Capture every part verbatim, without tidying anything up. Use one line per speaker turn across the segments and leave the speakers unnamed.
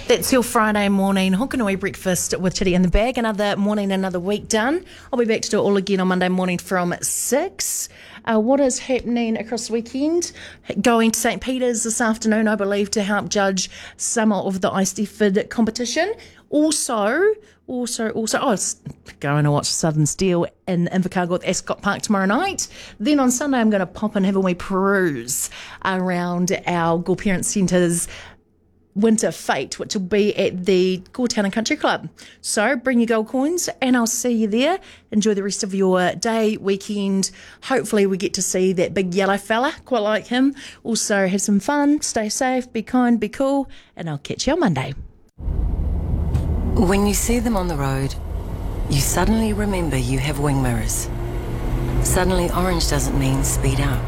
That's your Friday morning Hokanui breakfast with Chitty in the bag. Another morning, another week done. I'll be back to do it all again on Monday morning from six. Uh, what is happening across the weekend? Going to Saint Peter's this afternoon, I believe, to help judge some of the Ice Fid competition. Also, also, also, oh, it's going to watch Southern Steel in Invercargill at Ascot Park tomorrow night. Then on Sunday, I'm going to pop and have a wee peruse around our Gore Parents Centre's Winter Fete, which will be at the Gore Town and Country Club. So bring your gold coins and I'll see you there. Enjoy the rest of your day, weekend. Hopefully we get to see that big yellow fella, quite like him. Also have some fun, stay safe, be kind, be cool, and I'll catch you on Monday.
When you see them on the road, you suddenly remember you have wing mirrors. Suddenly orange doesn't mean speed up.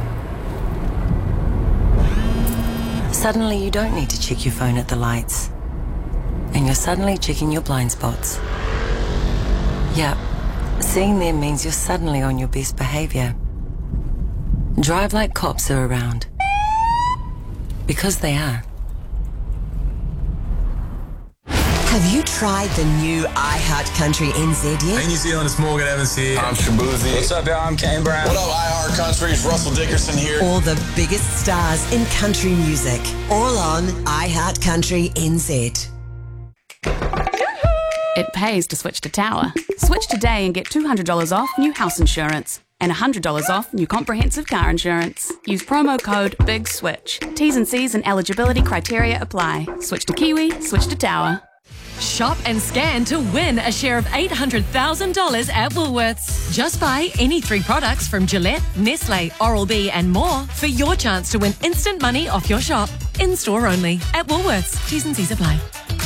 Suddenly you don't need to check your phone at the lights. And you're suddenly checking your blind spots. Yep, seeing them means you're suddenly on your best behaviour. Drive like cops are around. Because they are.
Have you tried the new iHeart Country N Z yet?
Hey New Zealand, it's Morgan Evans here.
I'm Shabuzi.
What's up, y'all? I'm Kane Brown.
What up, iHeart Country? It's Russell Dickerson here.
All the biggest stars in country music. All on iHeart Country N Z.
It pays to switch to Tower. Switch today and get two hundred dollars off new house insurance and one hundred dollars off new comprehensive car insurance. Use promo code BIGSWITCH. T's and C's and eligibility criteria apply. Switch to Kiwi, switch to Tower.
Shop and scan to win a share of eight hundred thousand dollars at Woolworths. Just buy any three products from Gillette, Nestle, Oral-B and more for your chance to win instant money off your shop. In-store only. At Woolworths. T's and C's apply.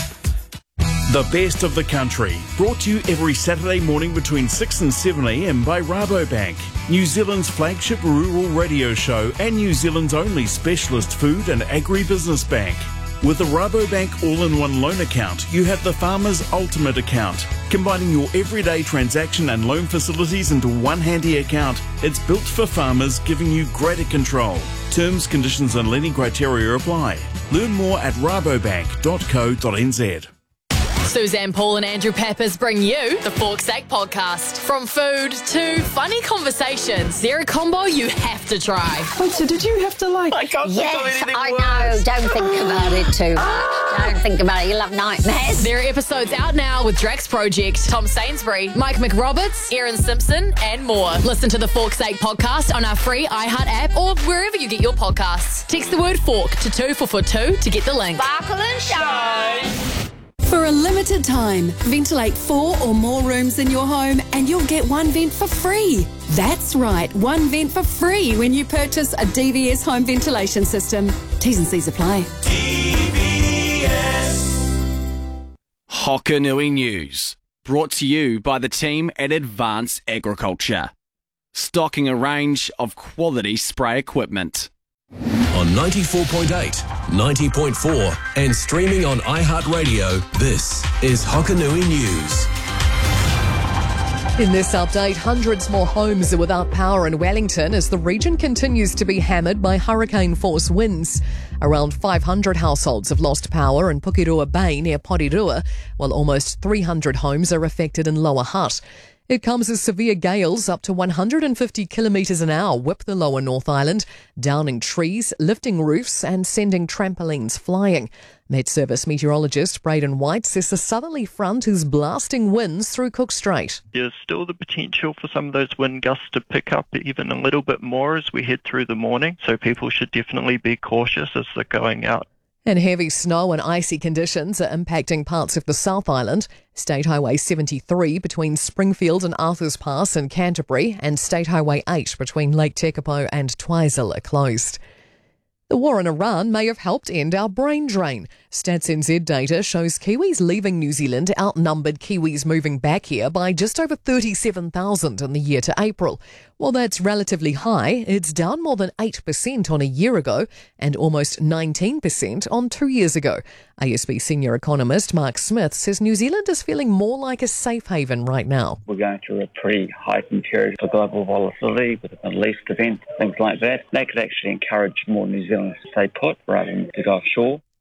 The best of the country, brought to you every Saturday morning between six and seven a m by Rabobank, New Zealand's flagship rural radio show and New Zealand's only specialist food and agribusiness bank. With the Rabobank all-in-one loan account, you have the farmer's ultimate account. Combining your everyday transaction and loan facilities into one handy account, it's built for farmers, giving you greater control. Terms, conditions and lending criteria apply. Learn more at rabobank dot co dot n z.
Suzanne Paul and Andrew Peppers bring you the Fork's Sake podcast. From food to funny conversations, they're a combo you have to try.
Wait, so did you have to like...
I can't yes, think of anything I worse. know. Don't think about it too much. Don't think about it. You love nightmares.
There are episodes out now with Drax Project, Tom Sainsbury, Mike McRoberts, Erin Simpson, and more. Listen to the Fork's Sake podcast on our free iHeart app or wherever you get your podcasts. Text the word fork to two four four two to get the link.
Sparkle and shine.
For a limited time, ventilate four or more rooms in your home and you'll get one vent for free. That's right, one vent for free when you purchase a D V S home ventilation system. T's and C's apply.
D V S
Hokanui News, brought to you by the team at Advanced Agriculture. Stocking a range of quality spray equipment.
On ninety-four point eight, ninety point four and streaming on iHeartRadio, this is Hokanui News.
In this update, hundreds more homes are without power in Wellington as the region continues to be hammered by hurricane-force winds. Around five hundred households have lost power in Pukirua Bay near Porirua, while almost three hundred homes are affected in Lower Hutt. It comes as severe gales up to one hundred fifty kilometres an hour whip the lower North Island, downing trees, lifting roofs and sending trampolines flying. Met Service meteorologist Braden White says the southerly front is blasting winds through Cook Strait.
There's still the potential for some of those wind gusts to pick up even a little bit more as we head through the morning, so people should definitely be cautious as they're going out.
And heavy snow and icy conditions are impacting parts of the South Island. State Highway seventy-three between Springfield and Arthurs Pass in Canterbury and State Highway eight between Lake Tekapo and Twizel are closed. The war in Iran may have helped end our brain drain. Stats N Z data shows Kiwis leaving New Zealand outnumbered Kiwis moving back here by just over thirty-seven thousand in the year to April. While that's relatively high, it's down more than eight percent on a year ago and almost nineteen percent on two years ago. A S B senior economist Mark Smith says New Zealand is feeling more like a safe haven right now.
We're going through a pretty heightened period for global volatility with the Middle East event, things like that. That could actually encourage more New Zealanders to stay put rather than to go offshore.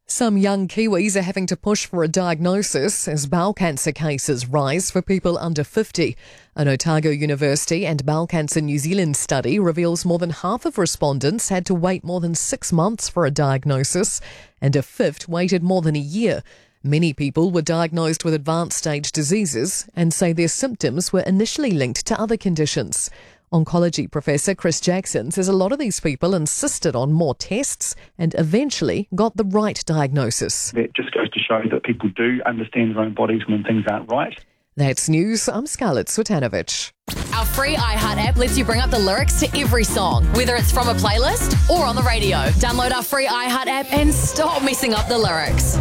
Some young Kiwis are having to push for a diagnosis as bowel cancer cases rise for people under fifty. An Otago University and Bowel Cancer New Zealand study reveals more than half of respondents had to wait more than six months for a diagnosis, and a fifth waited more than a year. Many people were diagnosed with advanced stage diseases and say their symptoms were initially linked to other conditions. Oncology professor Chris Jackson says a lot of these people insisted on more tests and eventually got the right diagnosis.
That just goes to show that people do understand their own bodies when things aren't right.
That's news. I'm Scarlett Swetanovich.
Our free iHeart app lets you bring up the lyrics to every song, whether it's from a playlist or on the radio. Download our free iHeart app and stop messing up the lyrics.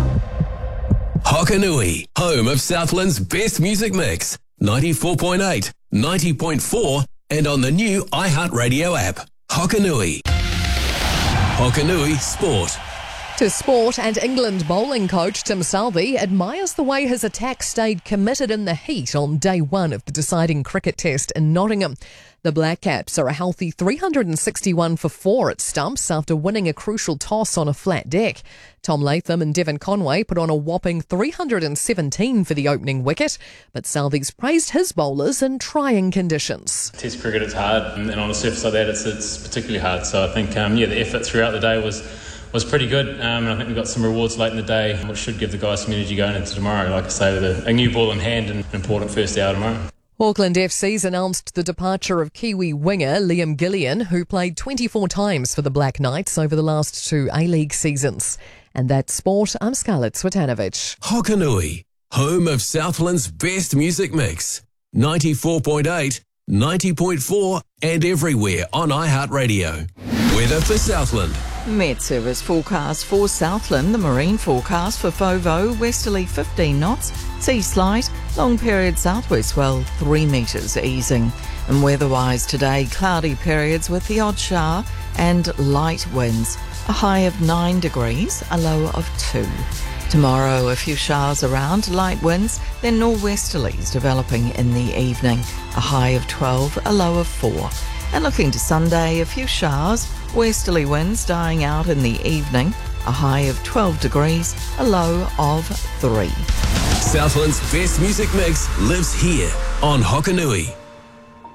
Hokanui, home of Southland's best music mix. ninety-four point eight, ninety point four and on the new iHeartRadio app. Hokanui. Hokanui Sport.
To sport, and England bowling coach Tim Southee admires the way his attack stayed committed in the heat on day one of the deciding cricket test in Nottingham. The Black Caps are a healthy three hundred sixty-one for four at stumps after winning a crucial toss on a flat deck. Tom Latham and Devon Conway put on a whopping three hundred seventeen for the opening wicket, but Southee's praised his bowlers in trying conditions.
Test cricket is hard, and on a surface like that it's, it's particularly hard, so I think um, yeah, the effort throughout the day was was pretty good, um, and I think we got some rewards late in the day, which should give the guys some energy going into tomorrow. Like I say, with a, a new ball in hand and an important first hour tomorrow.
Auckland F C's announced the departure of Kiwi winger Liam Gillian, who played twenty-four times for the Black Knights over the last two A-League seasons. And that's sport. I'm Scarlett Swetanovich.
Hokanui, home of Southland's best music mix. ninety-four point eight, ninety point four and everywhere on iHeartRadio. Weather for Southland.
Met Service forecast for Southland. The marine forecast for Fovo, westerly fifteen knots, sea slight, long period southwest swell three metres easing. And weather-wise today, cloudy periods with the odd shower and light winds. A high of nine degrees, a low of two. Tomorrow, a few showers around, light winds, then nor'westerlies developing in the evening. A high of twelve, a low of four. And looking to Sunday, a few showers, westerly winds dying out in the evening, a high of twelve degrees, a low of three.
Southland's best music mix lives here on Hokanui.